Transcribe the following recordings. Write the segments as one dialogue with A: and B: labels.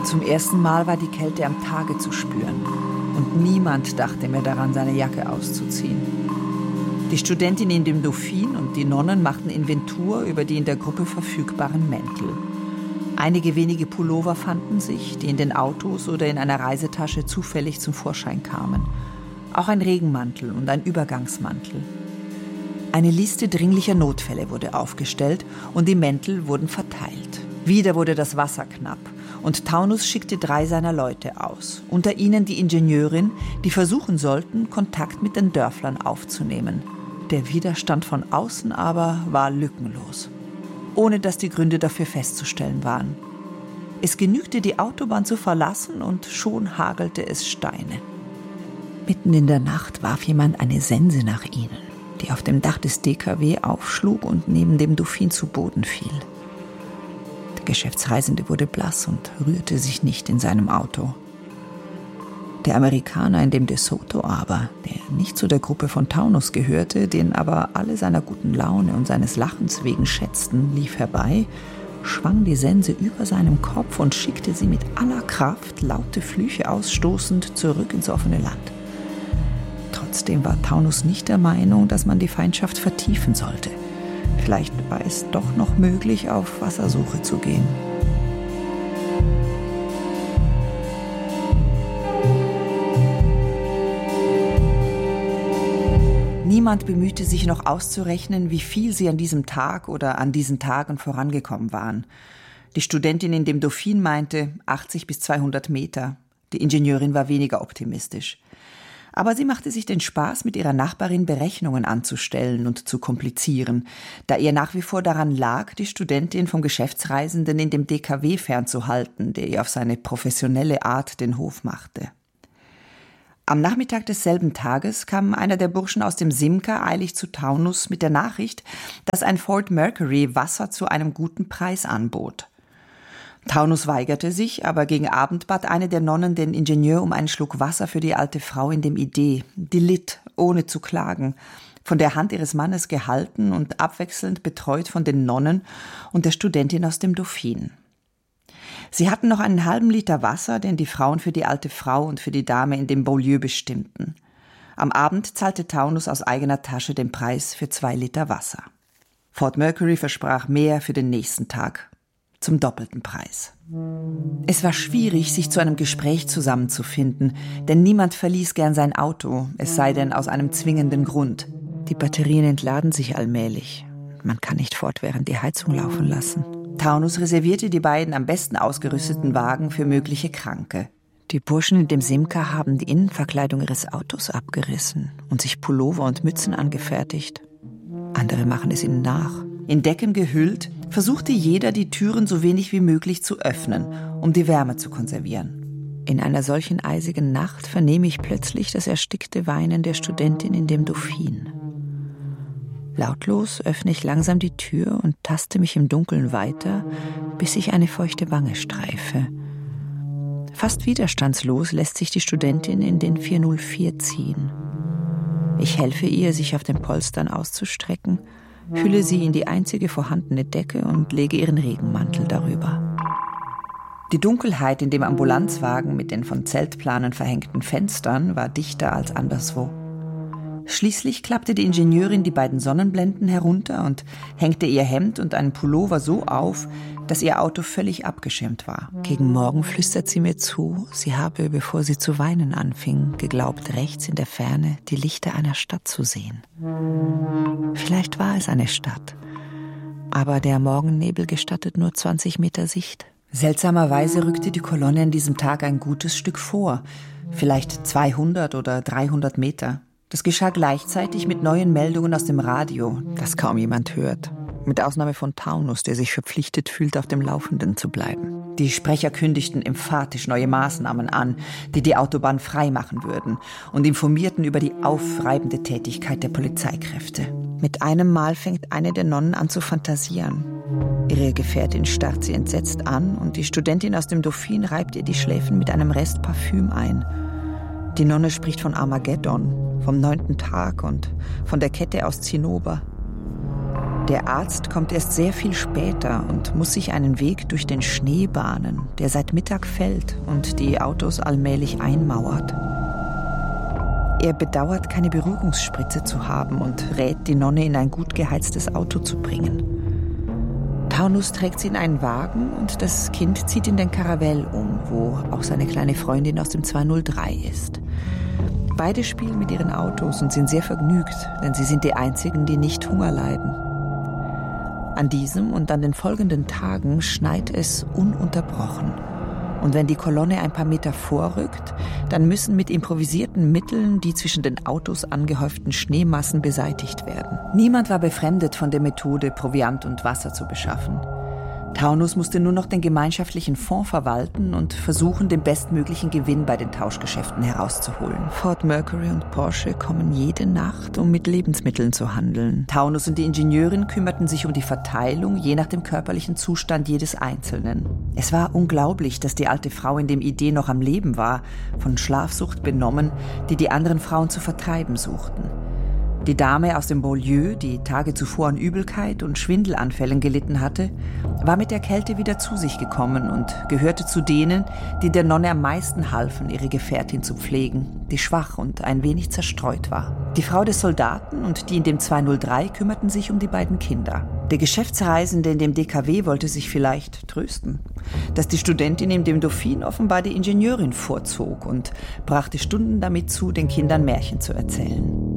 A: Zum ersten Mal war die Kälte am Tage zu spüren. Und niemand dachte mehr daran, seine Jacke auszuziehen. Die Studentin in dem Dauphine und die Nonnen machten Inventur über die in der Gruppe verfügbaren Mäntel. Einige wenige Pullover fanden sich, die in den Autos oder in einer Reisetasche zufällig zum Vorschein kamen. Auch ein Regenmantel und ein Übergangsmantel. Eine Liste dringlicher Notfälle wurde aufgestellt und die Mäntel wurden verteilt. Wieder wurde das Wasser knapp und Taunus schickte 3 seiner Leute aus. Unter ihnen die Ingenieurin, die versuchen sollten, Kontakt mit den Dörflern aufzunehmen. Der Widerstand von außen aber war lückenlos, ohne dass die Gründe dafür festzustellen waren. Es genügte, die Autobahn zu verlassen und schon hagelte es Steine. Mitten in der Nacht warf jemand eine Sense nach ihnen, die auf dem Dach des DKW aufschlug und neben dem Dauphine zu Boden fiel. Der Geschäftsreisende wurde blass und rührte sich nicht in seinem Auto. Der Amerikaner in dem De Soto aber, der nicht zu der Gruppe von Taunus gehörte, den aber alle seiner guten Laune und seines Lachens wegen schätzten, lief herbei, schwang die Sense über seinem Kopf und schickte sie mit aller Kraft, laute Flüche ausstoßend, zurück ins offene Land. Trotzdem war Taunus nicht der Meinung, dass man die Feindschaft vertiefen sollte. Vielleicht war es doch noch möglich, auf Wassersuche zu gehen. Niemand bemühte sich noch auszurechnen, wie viel sie an diesem Tag oder an diesen Tagen vorangekommen waren. Die Studentin in dem Dauphine meinte 80 bis 200 Meter. Die Ingenieurin war weniger optimistisch. Aber sie machte sich den Spaß, mit ihrer Nachbarin Berechnungen anzustellen und zu komplizieren, da ihr nach wie vor daran lag, die Studentin vom Geschäftsreisenden in dem DKW fernzuhalten, der ihr auf seine professionelle Art den Hof machte. Am Nachmittag desselben Tages kam einer der Burschen aus dem Simca eilig zu Taunus mit der Nachricht, dass ein Ford Mercury Wasser zu einem guten Preis anbot. Taunus weigerte sich, aber gegen Abend bat eine der Nonnen den Ingenieur um einen Schluck Wasser für die alte Frau in dem Idee. Die litt, ohne zu klagen, von der Hand ihres Mannes gehalten und abwechselnd betreut von den Nonnen und der Studentin aus dem Dauphine. Sie hatten noch einen halben Liter Wasser, den die Frauen für die alte Frau und für die Dame in dem Beaulieu bestimmten. Am Abend zahlte Taunus aus eigener Tasche den Preis für 2 Liter Wasser. Ford Mercury versprach mehr für den nächsten Tag, zum doppelten Preis. Es war schwierig, sich zu einem Gespräch zusammenzufinden, denn niemand verließ gern sein Auto, es sei denn aus einem zwingenden Grund. Die Batterien entladen sich allmählich. Man kann nicht fortwährend die Heizung laufen lassen. Taunus reservierte die beiden am besten ausgerüsteten Wagen für mögliche Kranke. Die Burschen in dem Simca haben die Innenverkleidung ihres Autos abgerissen und sich Pullover und Mützen angefertigt. Andere machen es ihnen nach. In Decken gehüllt, versuchte jeder, die Türen so wenig wie möglich zu öffnen, um die Wärme zu konservieren. In einer solchen eisigen Nacht vernehme ich plötzlich das erstickte Weinen der Studentin in dem Dauphine. Lautlos öffne ich langsam die Tür und taste mich im Dunkeln weiter, bis ich eine feuchte Wange streife. Fast widerstandslos lässt sich die Studentin in den 404 ziehen. Ich helfe ihr, sich auf den Polstern auszustrecken, hülle sie in die einzige vorhandene Decke und lege ihren Regenmantel darüber. Die Dunkelheit in dem Ambulanzwagen mit den von Zeltplanen verhängten Fenstern war dichter als anderswo. Schließlich klappte die Ingenieurin die beiden Sonnenblenden herunter und hängte ihr Hemd und einen Pullover so auf, dass ihr Auto völlig abgeschirmt war. Gegen Morgen flüstert sie mir zu, sie habe, bevor sie zu weinen anfing, geglaubt, rechts in der Ferne die Lichter einer Stadt zu sehen. Vielleicht war es eine Stadt, aber der Morgennebel gestattet nur 20 Meter Sicht. Seltsamerweise rückte die Kolonne an diesem Tag ein gutes Stück vor, vielleicht 200 oder 300 Meter. Das geschah gleichzeitig mit neuen Meldungen aus dem Radio, das kaum jemand hört. Mit Ausnahme von Taunus, der sich verpflichtet fühlt, auf dem Laufenden zu bleiben. Die Sprecher kündigten emphatisch neue Maßnahmen an, die die Autobahn frei machen würden, und informierten über die aufreibende Tätigkeit der Polizeikräfte. Mit einem Mal fängt eine der Nonnen an zu fantasieren. Ihre Gefährtin starrt sie entsetzt an und die Studentin aus dem Dauphine reibt ihr die Schläfen mit einem Rest Parfüm ein. Die Nonne spricht von Armageddon, vom 9. Tag und von der Kette aus Zinnober. Der Arzt kommt erst sehr viel später und muss sich einen Weg durch den Schnee bahnen, der seit Mittag fällt und die Autos allmählich einmauert. Er bedauert, keine Beruhigungsspritze zu haben und rät, die Nonne in ein gut geheiztes Auto zu bringen. Taunus trägt sie in einen Wagen und das Kind zieht in den Caravelle um, wo auch seine kleine Freundin aus dem 203 ist. Beide spielen mit ihren Autos und sind sehr vergnügt, denn sie sind die einzigen, die nicht Hunger leiden. An diesem und an den folgenden Tagen schneit es ununterbrochen. Und wenn die Kolonne ein paar Meter vorrückt, dann müssen mit improvisierten Mitteln die zwischen den Autos angehäuften Schneemassen beseitigt werden. Niemand war befremdet von der Methode, Proviant und Wasser zu beschaffen. Taunus musste nur noch den gemeinschaftlichen Fonds verwalten und versuchen, den bestmöglichen Gewinn bei den Tauschgeschäften herauszuholen. Ford Mercury und Porsche kommen jede Nacht, um mit Lebensmitteln zu handeln. Taunus und die Ingenieurin kümmerten sich um die Verteilung, je nach dem körperlichen Zustand jedes Einzelnen. Es war unglaublich, dass die alte Frau in dem Idee noch am Leben war, von Schlafsucht benommen, die die anderen Frauen zu vertreiben suchten. Die Dame aus dem Beaulieu, die Tage zuvor an Übelkeit und Schwindelanfällen gelitten hatte, war mit der Kälte wieder zu sich gekommen und gehörte zu denen, die der Nonne am meisten halfen, ihre Gefährtin zu pflegen, die schwach und ein wenig zerstreut war. Die Frau des Soldaten und die in dem 203 kümmerten sich um die beiden Kinder. Der Geschäftsreisende in dem DKW wollte sich vielleicht trösten, dass die Studentin in dem Dauphine offenbar die Ingenieurin vorzog und brachte Stunden damit zu, den Kindern Märchen zu erzählen.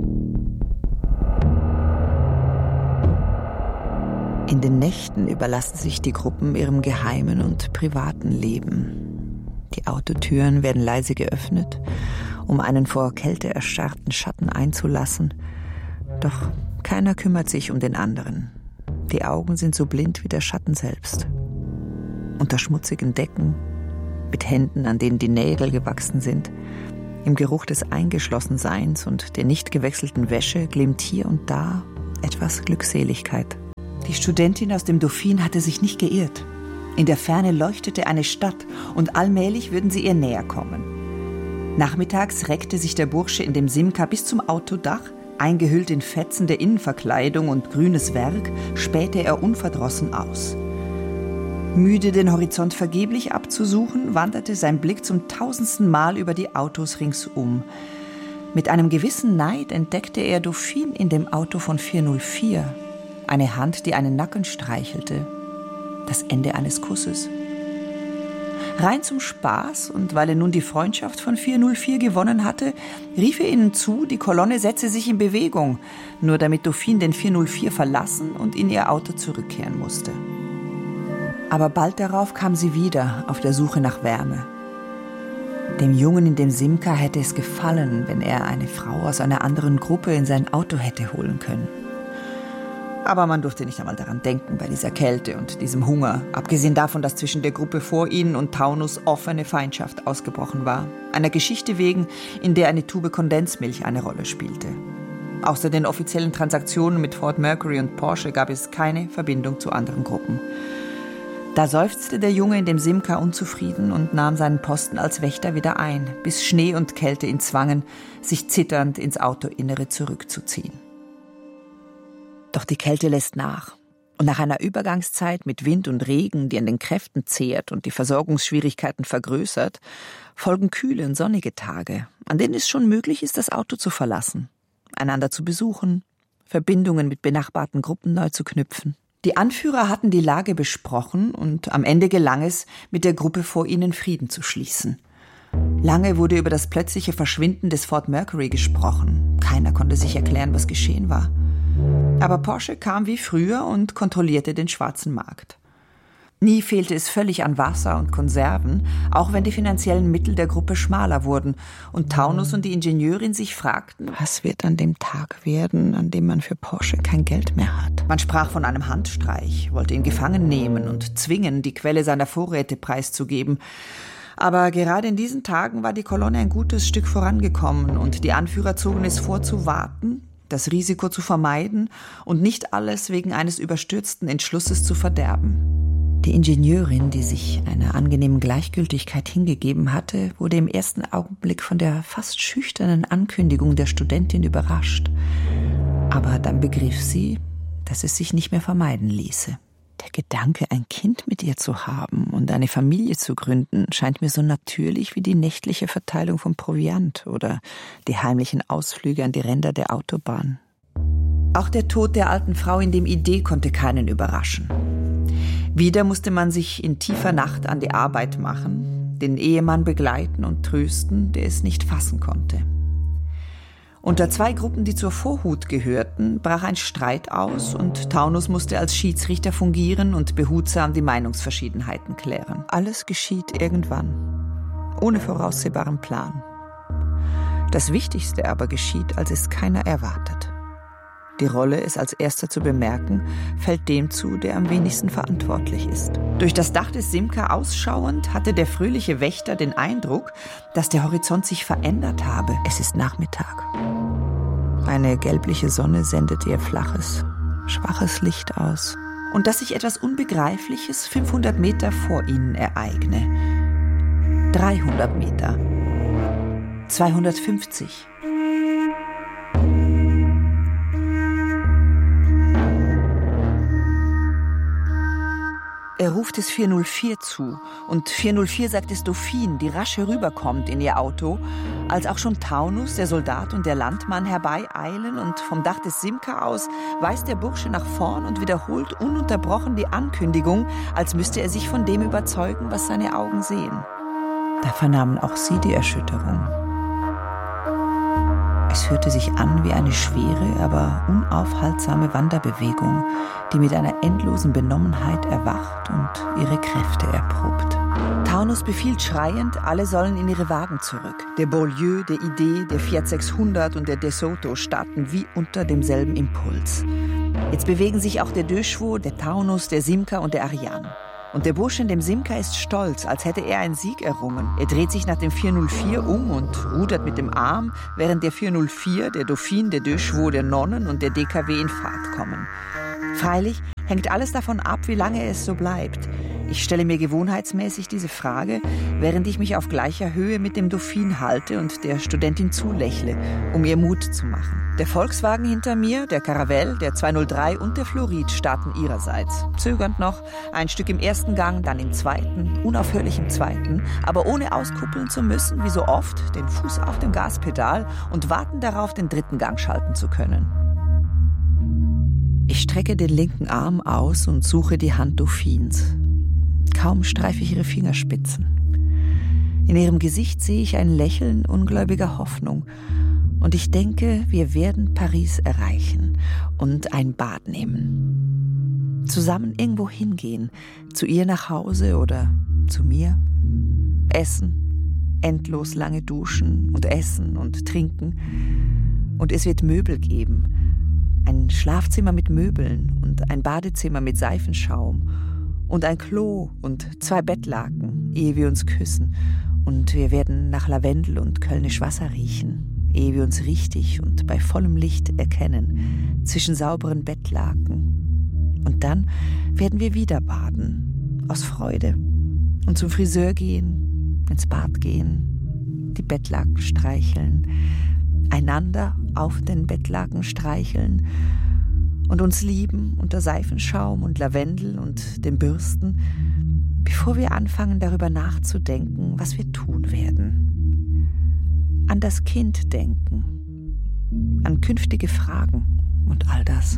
A: In den Nächten überlassen sich die Gruppen ihrem geheimen und privaten Leben. Die Autotüren werden leise geöffnet, um einen vor Kälte erstarrten Schatten einzulassen. Doch keiner kümmert sich um den anderen. Die Augen sind so blind wie der Schatten selbst. Unter schmutzigen Decken, mit Händen, an denen die Nägel gewachsen sind, im Geruch des Eingeschlossenseins und der nicht gewechselten Wäsche glimmt hier und da etwas Glückseligkeit. Die Studentin aus dem Dauphine hatte sich nicht geirrt. In der Ferne leuchtete eine Stadt und allmählich würden sie ihr näher kommen. Nachmittags reckte sich der Bursche in dem Simca bis zum Autodach, eingehüllt in Fetzen der Innenverkleidung und grünes Werk, spähte er unverdrossen aus. Müde, den Horizont vergeblich abzusuchen, wanderte sein Blick zum 1000. Mal über die Autos ringsum. Mit einem gewissen Neid entdeckte er Dauphine in dem Auto von 404. Eine Hand, die einen Nacken streichelte. Das Ende eines Kusses. Rein zum Spaß und weil er nun die Freundschaft von 404 gewonnen hatte, rief er ihnen zu, die Kolonne setze sich in Bewegung, nur damit Dauphine den 404 verlassen und in ihr Auto zurückkehren musste. Aber bald darauf kam sie wieder auf der Suche nach Wärme. Dem Jungen in dem Simca hätte es gefallen, wenn er eine Frau aus einer anderen Gruppe in sein Auto hätte holen können. Aber man durfte nicht einmal daran denken bei dieser Kälte und diesem Hunger, abgesehen davon, dass zwischen der Gruppe vor ihnen und Taunus offene Feindschaft ausgebrochen war. Einer Geschichte wegen, in der eine Tube Kondensmilch eine Rolle spielte. Außer den offiziellen Transaktionen mit Ford Mercury und Porsche gab es keine Verbindung zu anderen Gruppen. Da seufzte der Junge in dem Simca unzufrieden und nahm seinen Posten als Wächter wieder ein, bis Schnee und Kälte ihn zwangen, sich zitternd ins Autoinnere zurückzuziehen. Doch die Kälte lässt nach. Und nach einer Übergangszeit mit Wind und Regen, die an den Kräften zehrt und die Versorgungsschwierigkeiten vergrößert, folgen kühle und sonnige Tage, an denen es schon möglich ist, das Auto zu verlassen, einander zu besuchen, Verbindungen mit benachbarten Gruppen neu zu knüpfen. Die Anführer hatten die Lage besprochen und am Ende gelang es, mit der Gruppe vor ihnen Frieden zu schließen. Lange wurde über das plötzliche Verschwinden des Ford Mercury gesprochen. Keiner konnte sich erklären, was geschehen war. Aber Porsche kam wie früher und kontrollierte den schwarzen Markt. Nie fehlte es völlig an Wasser und Konserven, auch wenn die finanziellen Mittel der Gruppe schmaler wurden und Taunus und die Ingenieurin sich fragten, was wird an dem Tag werden, an dem man für Porsche kein Geld mehr hat. Man sprach von einem Handstreich, wollte ihn gefangen nehmen und zwingen, die Quelle seiner Vorräte preiszugeben. Aber gerade in diesen Tagen war die Kolonne ein gutes Stück vorangekommen und die Anführer zogen es vor, zu warten, das Risiko zu vermeiden und nicht alles wegen eines überstürzten Entschlusses zu verderben. Die Ingenieurin, die sich einer angenehmen Gleichgültigkeit hingegeben hatte, wurde im ersten Augenblick von der fast schüchternen Ankündigung der Studentin überrascht. Aber dann begriff sie, dass es sich nicht mehr vermeiden ließe. Der Gedanke, ein Kind mit ihr zu haben und eine Familie zu gründen, scheint mir so natürlich wie die nächtliche Verteilung von Proviant oder die heimlichen Ausflüge an die Ränder der Autobahn. Auch der Tod der alten Frau in dem Idee konnte keinen überraschen. Wieder musste man sich in tiefer Nacht an die Arbeit machen, den Ehemann begleiten und trösten, der es nicht fassen konnte. Unter 2 Gruppen, die zur Vorhut gehörten, brach ein Streit aus und Taunus musste als Schiedsrichter fungieren und behutsam die Meinungsverschiedenheiten klären. Alles geschieht irgendwann, ohne voraussehbaren Plan. Das Wichtigste aber geschieht, als es keiner erwartet. Die Rolle, es als Erster zu bemerken, fällt dem zu, der am wenigsten verantwortlich ist. Durch das Dach des Simca ausschauend hatte der fröhliche Wächter den Eindruck, dass der Horizont sich verändert habe. Es ist Nachmittag. Eine gelbliche Sonne sendet ihr flaches, schwaches Licht aus. Und dass sich etwas Unbegreifliches 500 Meter vor ihnen ereigne. 300 Meter. 250. Er ruft es 404 zu und 404 sagt es Dauphine, die rasch herüberkommt in ihr Auto, als auch schon Taunus, der Soldat und der Landmann herbeieilen und vom Dach des Simca aus weist der Bursche nach vorn und wiederholt ununterbrochen die Ankündigung, als müsste er sich von dem überzeugen, was seine Augen sehen. Da vernahmen auch sie die Erschütterung. Es hörte sich an wie eine schwere, aber unaufhaltsame Wanderbewegung, die mit einer endlosen Benommenheit erwacht und ihre Kräfte erprobt. Taunus befiehlt schreiend, alle sollen in ihre Wagen zurück. Der Beaulieu, der Idee, der Fiat 600 und der De Soto starten wie unter demselben Impuls. Jetzt bewegen sich auch der Deux Chevaux, der Taunus, der Simca und der Ariane. Und der Bursche in dem Simca ist stolz, als hätte er einen Sieg errungen. Er dreht sich nach dem 404 um und rudert mit dem Arm, während der 404, der Dauphine, der Deux Chevaux, der Nonnen und der DKW in Fahrt kommen. Freilich hängt alles davon ab, wie lange es so bleibt. Ich stelle mir gewohnheitsmäßig diese Frage, während ich mich auf gleicher Höhe mit dem Dauphine halte und der Studentin zulächle, um ihr Mut zu machen. Der Volkswagen hinter mir, der Caravelle, der 203 und der Florid starten ihrerseits. Zögernd noch, ein Stück im ersten Gang, dann im zweiten, unaufhörlich im zweiten, aber ohne auskuppeln zu müssen, wie so oft, den Fuß auf dem Gaspedal und warten darauf, den dritten Gang schalten zu können. Ich strecke den linken Arm aus und suche die Hand Dauphines. Kaum streife ich ihre Fingerspitzen. In ihrem Gesicht sehe ich ein Lächeln ungläubiger Hoffnung. Und ich denke, wir werden Paris erreichen und ein Bad nehmen. Zusammen irgendwo hingehen, zu ihr nach Hause oder zu mir. Essen, endlos lange duschen und essen und trinken. Und es wird Möbel geben. Ein Schlafzimmer mit Möbeln und ein Badezimmer mit Seifenschaum. Und ein Klo und 2 Bettlaken, ehe wir uns küssen. Und wir werden nach Lavendel und Kölnisch Wasser riechen, ehe wir uns richtig und bei vollem Licht erkennen, zwischen sauberen Bettlaken. Und dann werden wir wieder baden, aus Freude. Und zum Friseur gehen, ins Bad gehen, die Bettlaken streicheln, einander auf den Bettlaken streicheln, und uns lieben unter Seifenschaum und Lavendel und den Bürsten, bevor wir anfangen, darüber nachzudenken, was wir tun werden. An das Kind denken, an künftige Fragen und all das.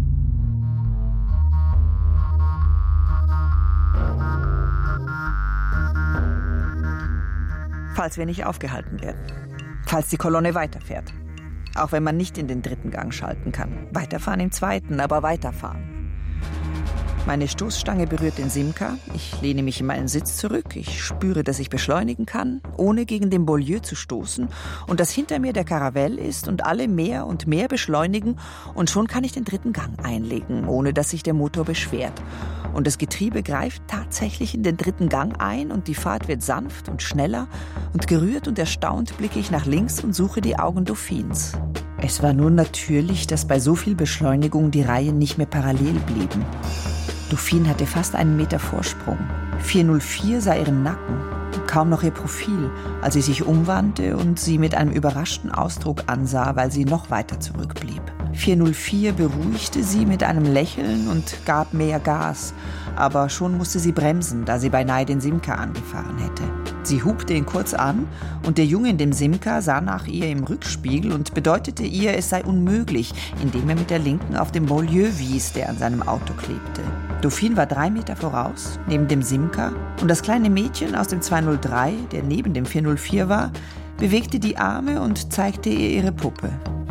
A: Falls wir nicht aufgehalten werden, falls die Kolonne weiterfährt. Auch wenn man nicht in den dritten Gang schalten kann. Weiterfahren im zweiten, aber weiterfahren. Meine Stoßstange berührt den Simca. Ich lehne mich in meinen Sitz zurück. Ich spüre, dass ich beschleunigen kann, ohne gegen den Beaulieu zu stoßen. Und dass hinter mir der Caravelle ist und alle mehr und mehr beschleunigen. Und schon kann ich den dritten Gang einlegen, ohne dass sich der Motor beschwert. Und das Getriebe greift tatsächlich in den dritten Gang ein und die Fahrt wird sanft und schneller. Und gerührt und erstaunt blicke ich nach links und suche die Augen Dauphines. Es war nur natürlich, dass bei so viel Beschleunigung die Reihen nicht mehr parallel blieben. Dauphine hatte fast einen Meter Vorsprung. 404 sah ihren Nacken, Kaum noch ihr Profil, als sie sich umwandte und sie mit einem überraschten Ausdruck ansah, weil sie noch weiter zurückblieb. 404 beruhigte sie mit einem Lächeln und gab mehr Gas. Aber schon musste sie bremsen, da sie beinahe den Simca angefahren hätte. Sie hupte ihn kurz an und der Junge in dem Simca sah nach ihr im Rückspiegel und bedeutete ihr, es sei unmöglich, indem er mit der Linken auf dem Beaulieu wies, der an seinem Auto klebte. Dauphine war 3 Meter voraus, neben dem Simca, und das kleine Mädchen aus dem 203, der neben dem 404 war, bewegte die Arme und zeigte ihr ihre Puppe.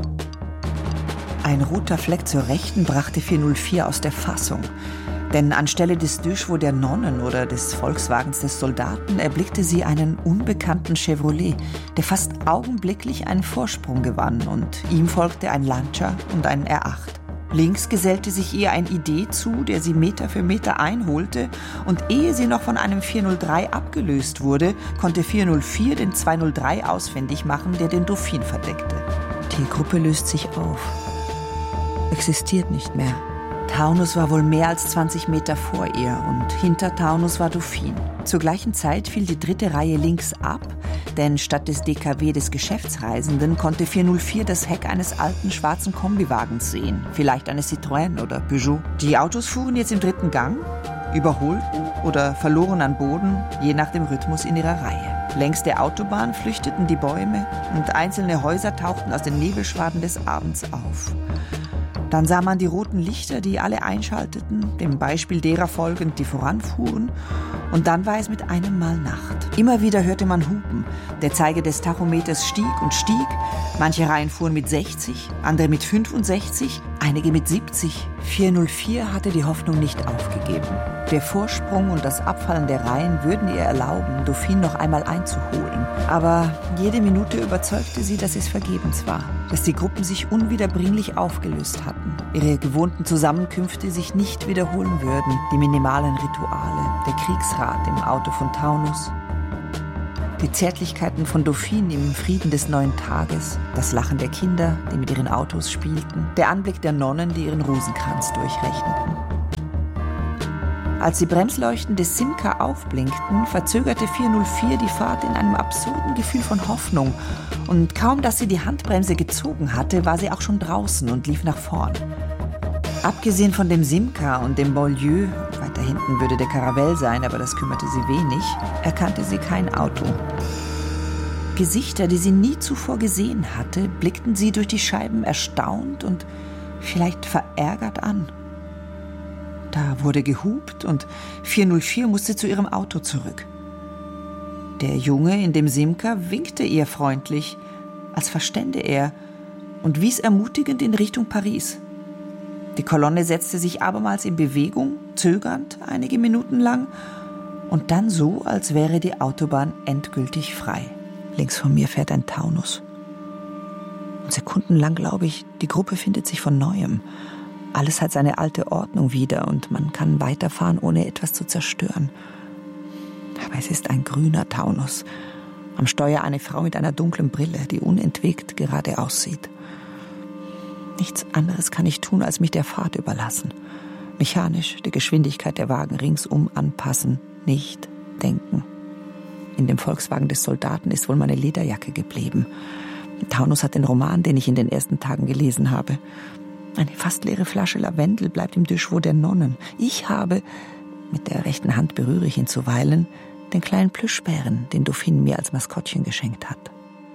A: Ein roter Fleck zur Rechten brachte 404 aus der Fassung. Denn anstelle des Deux-Chevaux der Nonnen oder des Volkswagens des Soldaten erblickte sie einen unbekannten Chevrolet, der fast augenblicklich einen Vorsprung gewann, und ihm folgte ein Lancia und ein R8. Links gesellte sich ihr ein ID zu, der sie Meter für Meter einholte, und ehe sie noch von einem 403 abgelöst wurde, konnte 404 den 203 ausfindig machen, der den Dauphine verdeckte. Die Gruppe löst sich auf. Existiert nicht mehr. Taunus war wohl mehr als 20 Meter vor ihr und hinter Taunus war Dauphine. Zur gleichen Zeit fiel die 3. Reihe links ab, denn statt des DKW des Geschäftsreisenden konnte 404 das Heck eines alten schwarzen Kombiwagens sehen, vielleicht eines Citroën oder Peugeot. Die Autos fuhren jetzt im 3. Gang, überholten oder verloren an Boden, je nach dem Rhythmus in ihrer Reihe. Längs der Autobahn flüchteten die Bäume und einzelne Häuser tauchten aus den Nebelschwaden des Abends auf. Dann sah man die roten Lichter, die alle einschalteten, dem Beispiel derer folgend, die voranfuhren. Und dann war es mit einem Mal Nacht. Immer wieder hörte man Hupen. Der Zeiger des Tachometers stieg und stieg. Manche Reihen fuhren mit 60, andere mit 65, einige mit 70. 404 hatte die Hoffnung nicht aufgegeben. Der Vorsprung und das Abfallen der Reihen würden ihr erlauben, Dauphine noch einmal einzuholen. Aber jede Minute überzeugte sie, dass es vergebens war, dass die Gruppen sich unwiederbringlich aufgelöst hatten, ihre gewohnten Zusammenkünfte sich nicht wiederholen würden, die minimalen Rituale, der Kriegsrat im Auto von Taunus, die Zärtlichkeiten von Dauphine im Frieden des neuen Tages, das Lachen der Kinder, die mit ihren Autos spielten, der Anblick der Nonnen, die ihren Rosenkranz durchrechneten. Als die Bremsleuchten des Simca aufblinkten, verzögerte 404 die Fahrt in einem absurden Gefühl von Hoffnung. Und kaum, dass sie die Handbremse gezogen hatte, war sie auch schon draußen und lief nach vorn. Abgesehen von dem Simca und dem Beaulieu, weiter hinten würde der Caravelle sein, aber das kümmerte sie wenig, erkannte sie kein Auto. Gesichter, die sie nie zuvor gesehen hatte, blickten sie durch die Scheiben erstaunt und vielleicht verärgert an. Da wurde gehupt und 404 musste zu ihrem Auto zurück. Der Junge in dem Simca winkte ihr freundlich, als verstände er, und wies ermutigend in Richtung Paris. Die Kolonne setzte sich abermals in Bewegung, zögernd einige Minuten lang, und dann so, als wäre die Autobahn endgültig frei. Links von mir fährt ein Taunus. Und sekundenlang glaube ich, die Gruppe findet sich von Neuem. Alles hat seine alte Ordnung wieder und man kann weiterfahren, ohne etwas zu zerstören. Aber es ist ein grüner Taunus. Am Steuer eine Frau mit einer dunklen Brille, die unentwegt gerade aussieht. Nichts anderes kann ich tun, als mich der Fahrt überlassen. Mechanisch die Geschwindigkeit der Wagen ringsum anpassen, nicht denken. In dem Volkswagen des Soldaten ist wohl meine Lederjacke geblieben. Taunus hat den Roman, den ich in den ersten Tagen gelesen habe. Eine fast leere Flasche Lavendel bleibt im Deux-Chevaux der Nonnen. Ich habe, mit der rechten Hand berühre ich ihn zuweilen, den kleinen Plüschbären, den Dauphine mir als Maskottchen geschenkt hat.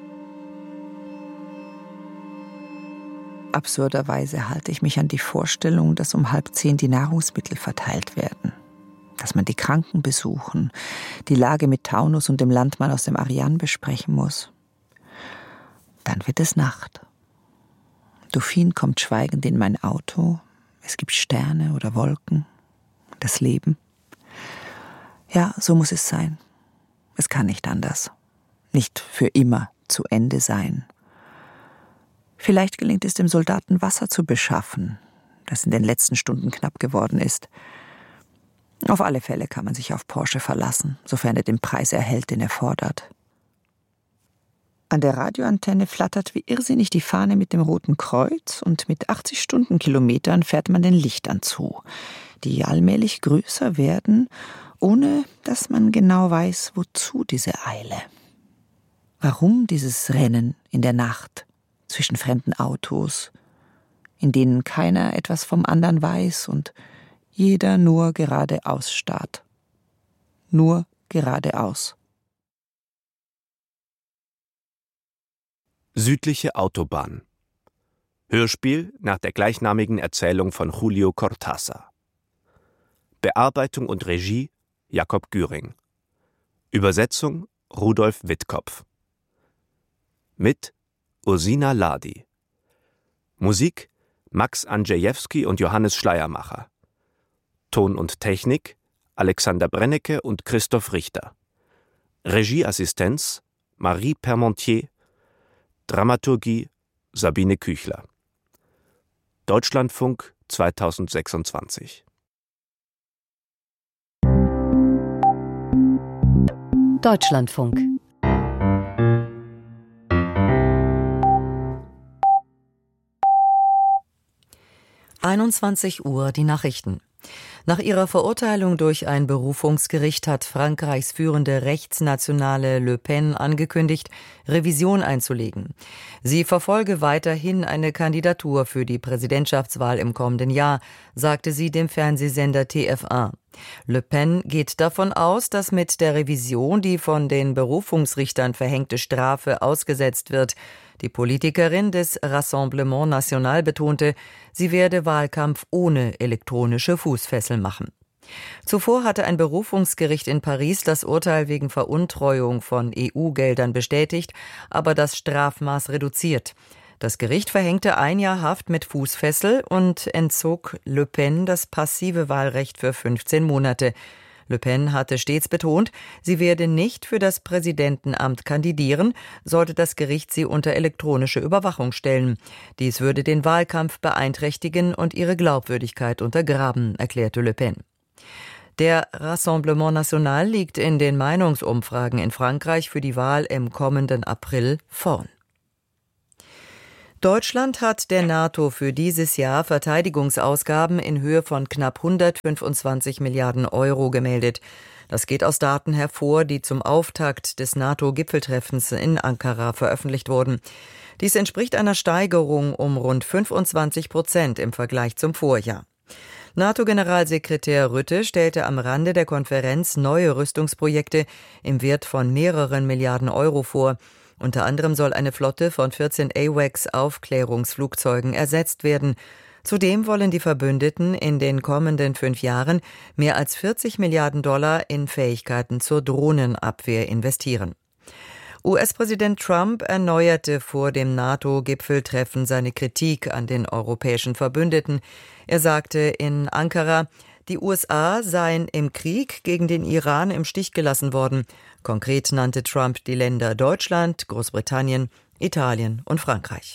A: Absurderweise halte ich mich an die Vorstellung, dass um 9:30 die Nahrungsmittel verteilt werden. Dass man die Kranken besuchen, die Lage mit Taunus und dem Landmann aus dem Ariane besprechen muss. Dann wird es Nacht. Dauphine kommt schweigend in mein Auto. Es gibt Sterne oder Wolken. Das Leben. Ja, so muss es sein. Es kann nicht anders. Nicht für immer zu Ende sein. Vielleicht gelingt es dem Soldaten, Wasser zu beschaffen, das in den letzten Stunden knapp geworden ist. Auf alle Fälle kann man sich auf Porsche verlassen, sofern er den Preis erhält, den er fordert. An der Radioantenne flattert wie irrsinnig die Fahne mit dem Roten Kreuz und mit 80 Stundenkilometern fährt man den Lichtern zu, die allmählich größer werden ohne dass man genau weiß, wozu diese Eile. Warum dieses Rennen in der Nacht zwischen fremden Autos, in denen keiner etwas vom anderen weiß und jeder nur geradeaus starrt. Nur geradeaus.
B: Südliche Autobahn. Hörspiel nach der gleichnamigen Erzählung von Julio Cortázar. Bearbeitung und Regie Jakob Güring. Übersetzung Rudolf Wittkopf. Mit Ursina Ladi. Musik Max Andrzejewski und Johannes Schleiermacher. Ton und Technik Alexander Brennecke und Christoph Richter. Regieassistenz Marie Permontier. Dramaturgie Sabine Küchler. Deutschlandfunk 2026.
C: Deutschlandfunk. Uhr die Nachrichten. Nach ihrer Verurteilung durch ein Berufungsgericht hat Frankreichs führende Rechtsnationale Le Pen angekündigt, Revision einzulegen. Sie verfolge weiterhin eine Kandidatur für die Präsidentschaftswahl im kommenden Jahr, sagte sie dem Fernsehsender TF1. Le Pen geht davon aus, dass mit der Revision die von den Berufungsrichtern verhängte Strafe ausgesetzt wird. Die Politikerin des Rassemblement National betonte, sie werde Wahlkampf ohne elektronische Fußfessel machen. Zuvor hatte ein Berufungsgericht in Paris das Urteil wegen Veruntreuung von EU-Geldern bestätigt, aber das Strafmaß reduziert. Das Gericht verhängte 1 Jahr Haft mit Fußfessel und entzog Le Pen das passive Wahlrecht für 15 Monate. Le Pen hatte stets betont, sie werde nicht für das Präsidentenamt kandidieren, sollte das Gericht sie unter elektronische Überwachung stellen. Dies würde den Wahlkampf beeinträchtigen und ihre Glaubwürdigkeit untergraben, erklärte Le Pen. Der Rassemblement National liegt in den Meinungsumfragen in Frankreich für die Wahl im kommenden April vorn. Deutschland hat der NATO für dieses Jahr Verteidigungsausgaben in Höhe von knapp 125 Milliarden Euro gemeldet. Das geht aus Daten hervor, die zum Auftakt des NATO-Gipfeltreffens in Ankara veröffentlicht wurden. Dies entspricht einer Steigerung um rund 25% im Vergleich zum Vorjahr. NATO-Generalsekretär Rutte stellte am Rande der Konferenz neue Rüstungsprojekte im Wert von mehreren Milliarden Euro vor. Unter anderem soll eine Flotte von 14 AWACS-Aufklärungsflugzeugen ersetzt werden. Zudem wollen die Verbündeten in den kommenden 5 Jahren mehr als $40 Milliarden in Fähigkeiten zur Drohnenabwehr investieren. US-Präsident Trump erneuerte vor dem NATO-Gipfeltreffen seine Kritik an den europäischen Verbündeten. Er sagte in Ankara, die USA seien im Krieg gegen den Iran im Stich gelassen worden. Konkret nannte Trump die Länder Deutschland, Großbritannien, Italien und Frankreich.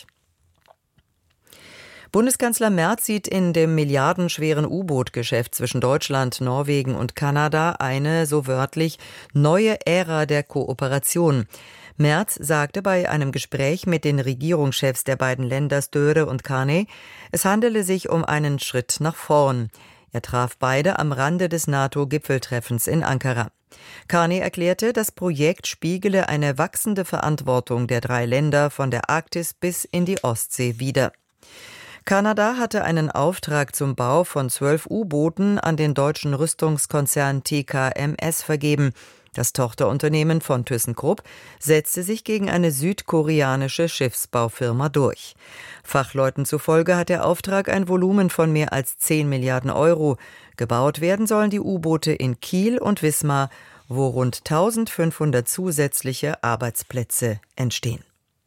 C: Bundeskanzler Merz sieht in dem milliardenschweren U-Boot-Geschäft zwischen Deutschland, Norwegen und Kanada eine, so wörtlich, neue Ära der Kooperation. Merz sagte bei einem Gespräch mit den Regierungschefs der beiden Länder Störe und Carney, es handele sich um einen Schritt nach vorn. Er traf beide am Rande des NATO-Gipfeltreffens in Ankara. Carney erklärte, das Projekt spiegele eine wachsende Verantwortung der 3 Länder von der Arktis bis in die Ostsee wider. Kanada hatte einen Auftrag zum Bau von 12 U-Booten an den deutschen Rüstungskonzern TKMS vergeben. Das Tochterunternehmen von ThyssenKrupp setzte sich gegen eine südkoreanische Schiffsbaufirma durch. Fachleuten zufolge hat der Auftrag ein Volumen von mehr als 10 Milliarden Euro. Gebaut werden sollen die U-Boote in Kiel und Wismar, wo rund 1500 zusätzliche Arbeitsplätze entstehen.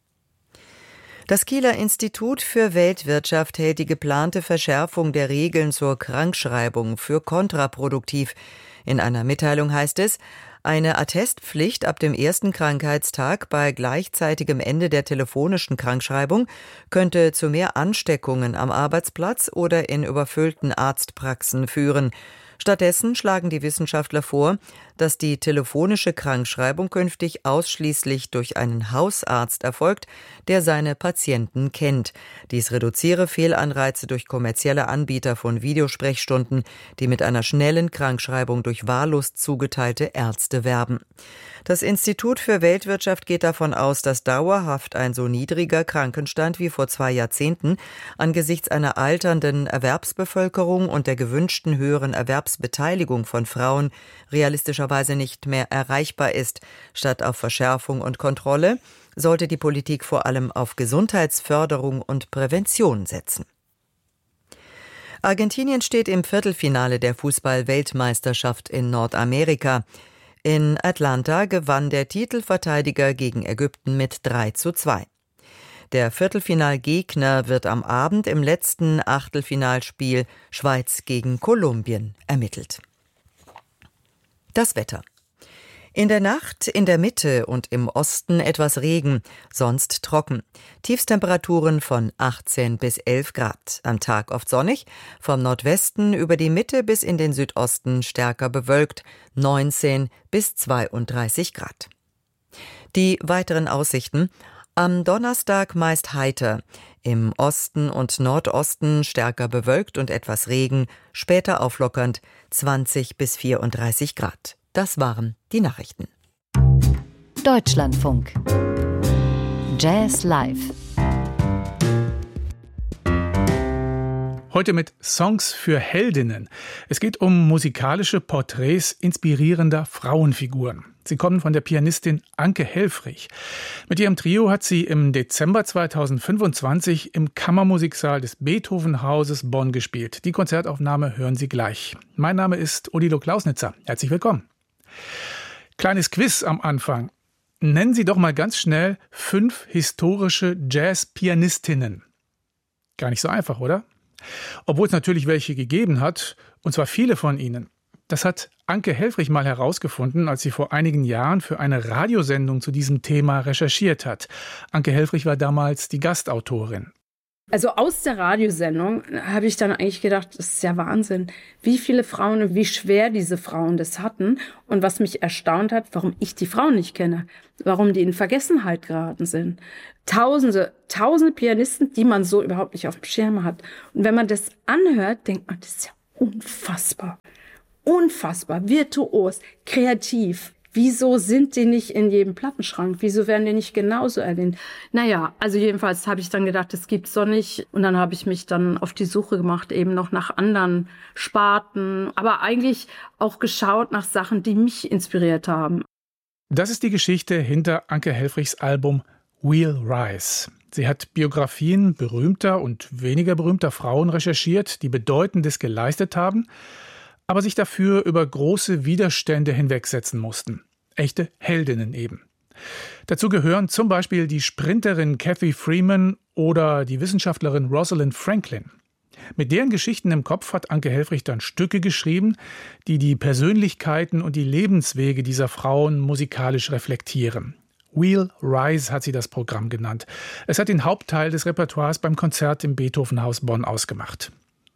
C: Das Kieler Institut für Weltwirtschaft hält die geplante Verschärfung der Regeln zur Krankschreibung für kontraproduktiv. In einer Mitteilung heißt es, eine Attestpflicht ab dem ersten Krankheitstag bei gleichzeitigem Ende der telefonischen Krankschreibung könnte zu mehr Ansteckungen am Arbeitsplatz oder in überfüllten Arztpraxen führen. Stattdessen schlagen die Wissenschaftler vor, dass die telefonische Krankschreibung künftig ausschließlich durch einen Hausarzt erfolgt, der seine Patienten kennt. Dies reduziere Fehlanreize durch kommerzielle Anbieter von Videosprechstunden, die mit einer schnellen Krankschreibung durch wahllos zugeteilte Ärzte werben. Das Institut für Weltwirtschaft geht davon aus, dass dauerhaft ein so niedriger Krankenstand wie vor 2 Jahrzehnten angesichts einer alternden Erwerbsbevölkerung und der gewünschten höheren Erwerbsbeteiligung von Frauen realistischerweise nicht mehr erreichbar ist. Statt auf Verschärfung und Kontrolle sollte die Politik vor allem auf Gesundheitsförderung und Prävention setzen. Argentinien steht im Viertelfinale der Fußball-Weltmeisterschaft in Nordamerika. In Atlanta gewann der Titelverteidiger gegen Ägypten mit 3:2. Der Viertelfinalgegner wird am Abend im letzten Achtelfinalspiel Schweiz gegen Kolumbien ermittelt. Das Wetter. In der Nacht in der Mitte und im Osten etwas Regen, sonst trocken. Tiefstemperaturen von 18 bis 11 Grad. Am Tag oft sonnig, vom Nordwesten über die Mitte bis in den Südosten stärker bewölkt, 19 bis 32 Grad. Die weiteren Aussichten: Am Donnerstag meist heiter, im Osten und Nordosten stärker bewölkt und etwas Regen, später auflockernd, 20 bis 34 Grad. Das waren die Nachrichten.
D: Deutschlandfunk. Jazz Live.
E: Heute mit Songs für Heldinnen. Es geht um musikalische Porträts inspirierender Frauenfiguren. Sie kommen von der Pianistin Anke Helfrich. Mit ihrem Trio hat sie im Dezember 2025 im Kammermusiksaal des Beethoven-Hauses Bonn gespielt. Die Konzertaufnahme hören Sie gleich. Mein Name ist Odilo Klausnitzer. Herzlich willkommen. Kleines Quiz am Anfang. Nennen Sie doch mal ganz schnell 5 historische Jazz-Pianistinnen. Gar nicht so einfach, oder? Obwohl es natürlich welche gegeben hat, und zwar viele von ihnen. Das hat Anke Helfrich mal herausgefunden, als sie vor einigen Jahren für eine Radiosendung zu diesem Thema recherchiert hat. Anke Helfrich war damals die Gastautorin.
F: Also aus der Radiosendung habe ich dann eigentlich gedacht, das ist ja Wahnsinn, wie viele Frauen und wie schwer diese Frauen das hatten. Und was mich erstaunt hat, warum ich die Frauen nicht kenne, warum die in Vergessenheit geraten sind. Tausende Pianisten, die man so überhaupt nicht auf dem Schirm hat. Und wenn man das anhört, denkt man, das ist ja unfassbar. Unfassbar, virtuos, kreativ. Wieso sind die nicht in jedem Plattenschrank? Wieso werden die nicht genauso erwähnt? Naja, also jedenfalls habe ich dann gedacht, das gibt's doch nicht. Und dann habe ich mich dann auf die Suche gemacht, eben noch nach anderen Sparten. Aber eigentlich auch geschaut nach Sachen, die mich inspiriert haben.
E: Das ist die Geschichte hinter Anke Helfrichs Album We'll Rise. Sie hat Biografien berühmter und weniger berühmter Frauen recherchiert, die Bedeutendes geleistet haben, aber sich dafür über große Widerstände hinwegsetzen mussten. Echte Heldinnen eben. Dazu gehören zum Beispiel die Sprinterin Cathy Freeman oder die Wissenschaftlerin Rosalind Franklin. Mit deren Geschichten im Kopf hat Anke Helfrich dann Stücke geschrieben, die die Persönlichkeiten und die Lebenswege dieser Frauen musikalisch reflektieren. We'll Rise hat sie das Programm genannt. Es hat den Hauptteil des Repertoires beim Konzert im Beethoven-Haus Bonn ausgemacht.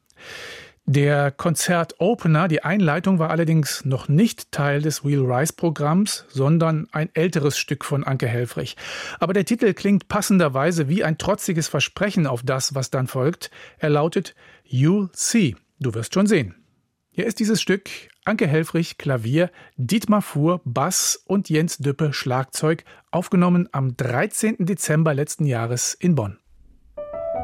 E: Der Konzertopener, die Einleitung, war allerdings noch nicht Teil des We'll Rise-Programms, sondern ein älteres Stück von Anke Helfrich. Aber der Titel klingt passenderweise wie ein trotziges Versprechen auf das, was dann folgt. Er lautet You'll See, du wirst schon sehen. Hier ist dieses Stück: Anke Helfrich Klavier, Dietmar Fuhr Bass und Jens Düppe Schlagzeug, aufgenommen am 13. Dezember letzten Jahres in Bonn.